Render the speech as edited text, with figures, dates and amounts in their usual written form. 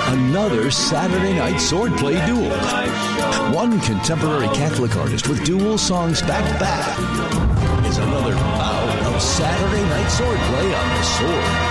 another Saturday Night Swordplay duel. One contemporary Catholic artist with dual songs back to back is another bout of Saturday Night Swordplay on the Sword.